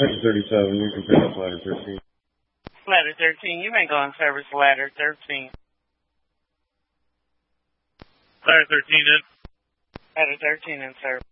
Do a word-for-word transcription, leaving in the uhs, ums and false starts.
thirty-seven, you can pick up ladder thirteen. Ladder thirteen, you may go on service ladder thirteen. Ladder thirteen in. Ladder thirteen in service.